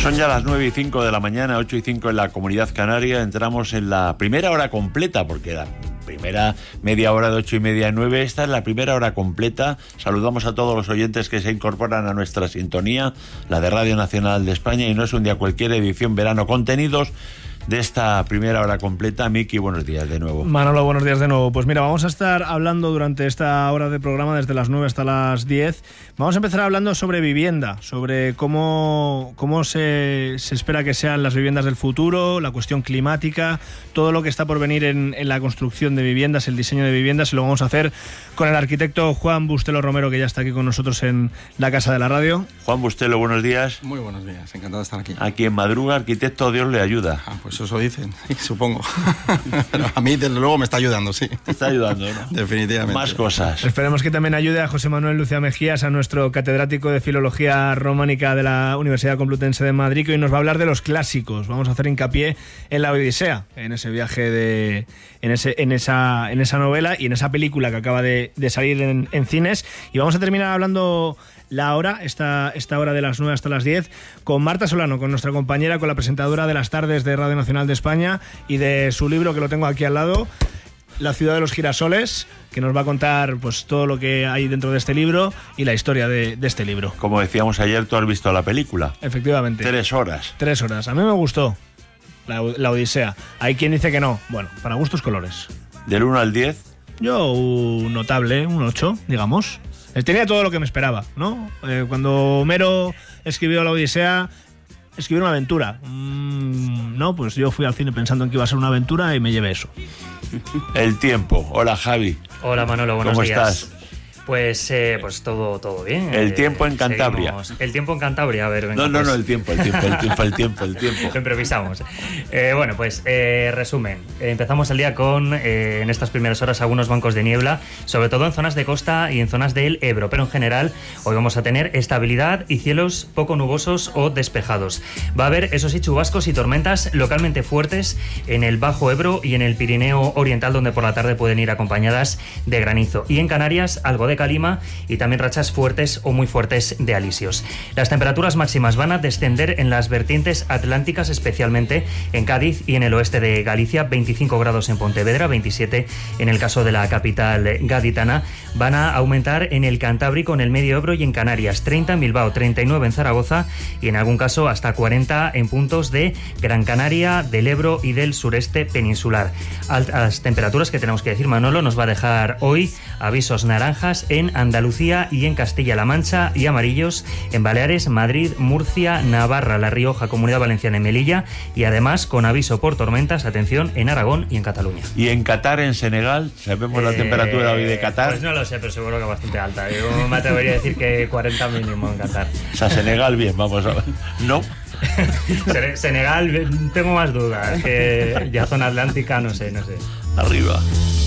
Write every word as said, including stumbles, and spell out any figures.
Son ya las nueve y cinco de la mañana, ocho y cinco en la Comunidad Canaria. Entramos en la primera hora completa, porque la primera media hora de ocho y media a nueve, esta es la primera hora completa. Saludamos a todos los oyentes que se incorporan a nuestra sintonía, la de Radio Nacional de España, y no es un día cualquier, edición verano, contenidos de esta primera hora completa. Miki, buenos días de nuevo. Manolo, buenos días de nuevo. Pues mira, vamos a estar hablando durante esta hora de programa desde las nueve hasta las diez. Vamos a empezar hablando sobre vivienda, sobre cómo, cómo se, se espera que sean las viviendas del futuro, la cuestión climática, todo lo que está por venir en, en la construcción de viviendas, el diseño de viviendas, y lo vamos a hacer con el arquitecto Juan Bustelo Romero, que ya está aquí con nosotros en la Casa de la Radio. Juan Bustelo, buenos días. Muy buenos días, encantado de estar aquí. Aquí en Madruga, arquitecto, Dios le ayuda. Ah, pues eso dicen, supongo. Pero a mí, desde luego, me está ayudando, sí. Te está ayudando, ¿no? Definitivamente. Más cosas. Esperemos que también ayude a José Manuel Lucía Mejías, a nuestro catedrático de Filología Románica de la Universidad Complutense de Madrid, que hoy nos va a hablar de los clásicos. Vamos a hacer hincapié en la Odisea, en ese viaje de... en ese en esa en esa novela y en esa película que acaba de, de salir en, en cines. Y vamos a terminar hablando la hora, esta, esta hora de las nueve hasta las diez, con Marta Solano, con nuestra compañera, con la presentadora de las tardes de Radio Nacional de España, y de su libro, que lo tengo aquí al lado, La ciudad de los girasoles, que nos va a contar pues todo lo que hay dentro de este libro y la historia de, de este libro. Como decíamos ayer, tú has visto la película. Efectivamente. Tres horas. Tres horas. A mí me gustó la, la Odisea. Hay quien dice que no. Bueno, para gustos colores. ¿Del uno al diez? Yo, un notable, un ocho, digamos. Tenía todo lo que me esperaba, ¿no? Eh, cuando Homero escribió la Odisea, escribió una aventura. Mm, no, pues yo fui al cine pensando en que iba a ser una aventura y me llevé eso. El tiempo. Hola, Javi. Hola, Manolo, buenos ¿Cómo días. ¿Cómo estás? Pues, eh, pues todo, todo bien. El tiempo en eh, Cantabria. Seguimos. El tiempo en Cantabria, a ver. Venga, no, no, pues. no, el tiempo, el tiempo, el tiempo, el tiempo, el tiempo. Lo improvisamos. Eh, bueno, pues eh, resumen. Eh, empezamos el día con, eh, en estas primeras horas, algunos bancos de niebla, sobre todo en zonas de costa y en zonas del Ebro, pero en general hoy vamos a tener estabilidad y cielos poco nubosos o despejados. Va a haber, eso sí, chubascos y tormentas localmente fuertes en el Bajo Ebro y en el Pirineo Oriental, donde por la tarde pueden ir acompañadas de granizo. Y en Canarias, algo de calima y también rachas fuertes o muy fuertes de alisios. Las temperaturas máximas van a descender en las vertientes atlánticas, especialmente en Cádiz y en el oeste de Galicia, veinticinco grados en Pontevedra, veintisiete en el caso de la capital gaditana. Van a aumentar en el Cantábrico, en el Medio Ebro y en Canarias, treinta en Bilbao, treinta y nueve en Zaragoza y en algún caso hasta cuarenta en puntos de Gran Canaria, del Ebro y del sureste peninsular. Altas temperaturas que tenemos que decir, Manolo, nos va a dejar hoy avisos naranjas en Andalucía y en Castilla-La Mancha y amarillos en Baleares, Madrid, Murcia, Navarra, La Rioja, Comunidad Valenciana y Melilla, y además con aviso por tormentas, atención, en Aragón y en Cataluña. ¿Y en Qatar, en Senegal? ¿Sabemos eh, la temperatura hoy de Qatar? Pues no lo sé, pero seguro que bastante alta. Yo me atrevería a decir que cuarenta mínimo en Qatar. O sea, Senegal bien, vamos a ver. ¿No? Senegal, tengo más dudas. Que ya zona atlántica, no sé, no sé. Arriba.